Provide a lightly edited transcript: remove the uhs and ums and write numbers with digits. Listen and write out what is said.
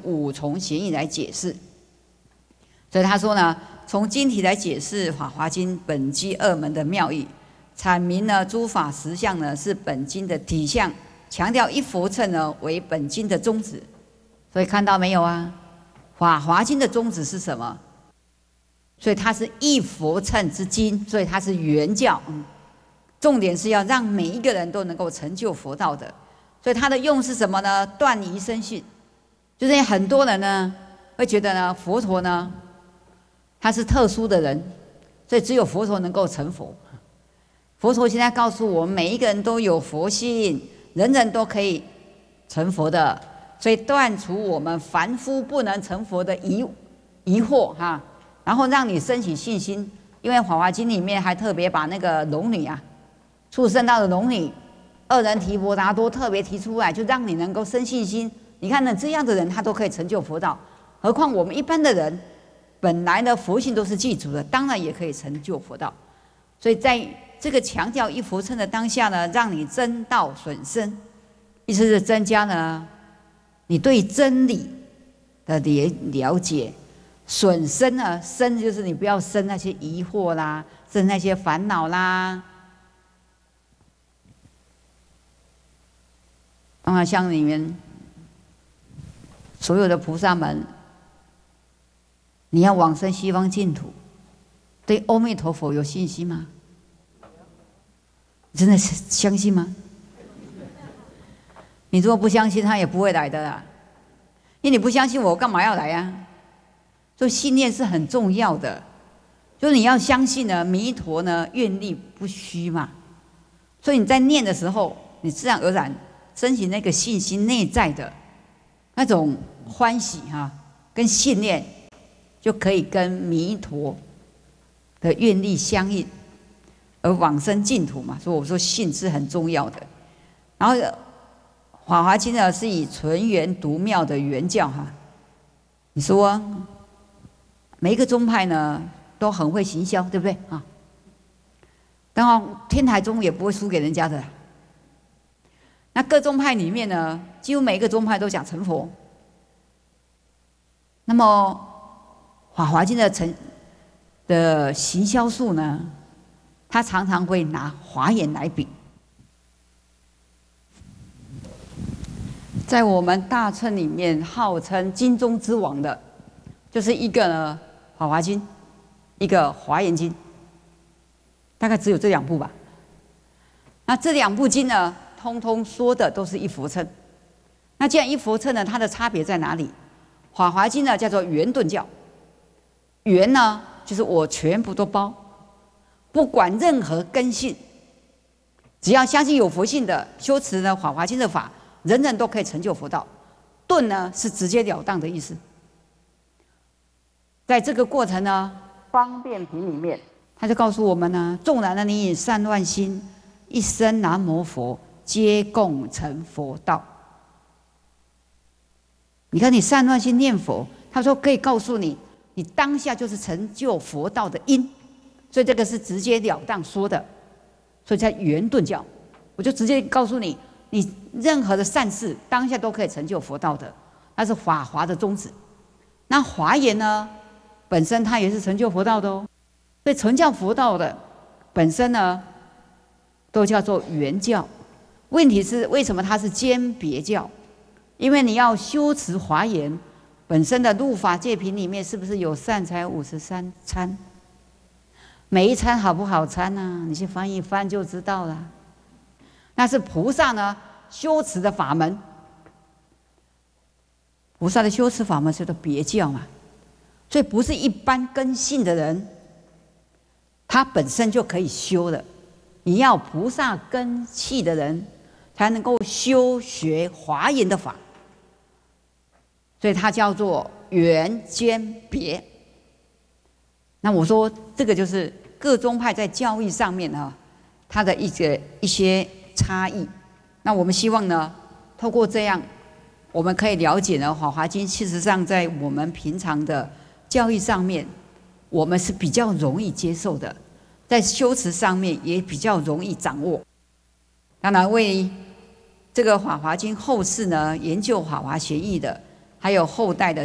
五重贤义来解释。所以他说呢，从经题来解释《法华经》本机二门的妙义，阐明了诸法实相呢是本经的体相，强调一佛乘呢为本经的宗旨。所以看到没有啊？《法华经》的宗旨是什么？所以它是一佛乘之经，所以它是原教。重点是要让每一个人都能够成就佛道的。所以它的用是什么呢？断疑生信。就是很多人呢会觉得呢，佛陀呢他是特殊的人，所以只有佛陀能够成佛。佛陀现在告诉我们，每一个人都有佛性，人人都可以成佛的，所以断除我们凡夫不能成佛的疑惑哈，然后让你升起信心。因为《法华经》里面还特别把那个龙女啊，畜生道的龙女二人提婆达多特别提出来，就让你能够生信心。你看呢，这样的人他都可以成就佛道，何况我们一般的人，本来的佛性都是具足的，当然也可以成就佛道。所以在这个强调一佛乘的当下呢，让你增道损身，意思是增加呢你对真理的了解。损身呢，身就是你不要生那些疑惑啦，生那些烦恼啦。当然，像你们所有的菩萨们，你要往生西方净土，对阿弥陀佛有信心吗？真的是相信吗？你如果不相信，他也不会来的啦。因为你不相信我，干嘛要来呀？所以信念是很重要的，就是你要相信呢，弥陀呢愿力不虚嘛。所以你在念的时候，你自然而然升起那个信心内在的那种欢喜哈，跟信念就可以跟弥陀的愿力相应，而往生净土嘛。所以我说信是很重要的。然后《法华经》呢是以纯元独妙的原教哈。你说每一个宗派呢都很会行销，对不对啊？当然天台宗也不会输给人家的。那各宗派里面呢，几乎每一个宗派都想成佛。那么《法华经》的行销术呢，他常常会拿华严来比。在我们大乘里面，号称经中之王的，就是一个呢《法华经》，一个《华严经》，大概只有这两部吧。那这两部经呢，通通说的都是一佛乘。那既然一佛乘呢，它的差别在哪里？《法华经》呢叫做圆顿教，圆呢就是我全部都包，不管任何根性，只要相信有佛性的修持呢《法华经》的法，人人都可以成就佛道。顿呢是直截了当的意思。在这个过程呢，方便品里面，他就告诉我们呢，纵然呢你以善乱心，一生南无佛，皆共成佛道。你看你善乱心念佛，他说可以告诉你，你当下就是成就佛道的因。所以这个是直截了当说的，所以在圆顿教，我就直接告诉你，你任何的善事当下都可以成就佛道的，那是法华的宗旨。那华严呢，本身它也是成就佛道的哦。所以成就佛道的本身呢，都叫做圆教。问题是为什么它是兼别教？因为你要修持华严本身的入法界品里面，是不是有善财53参？每一餐好不好餐啊？你去翻一翻就知道了。那是菩萨呢修持的法门，菩萨的修持法门叫做别教嘛，所以不是一般根性的人，他本身就可以修的。你要菩萨根器的人，才能够修学华严的法，所以它叫做圆兼别。那我说这个就是各宗派在教义上面啊，它的一些差异。那我们希望呢，透过这样，我们可以了解呢，《法华经》事实上在我们平常的教义上面，我们是比较容易接受的，在修持上面也比较容易掌握。当然，为这个《法华经》后世呢研究《法华学义的， 还有后代的